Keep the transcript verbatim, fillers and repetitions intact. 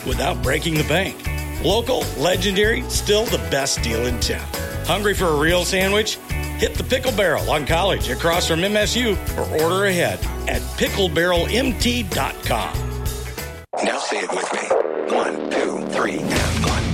without breaking the bank. Local, legendary, still the best deal in town. Hungry for a real sandwich? Hit the Pickle Barrel on College across from M S U or order ahead at pickle barrel m t dot com. Now say it with me. One, two, three, and one.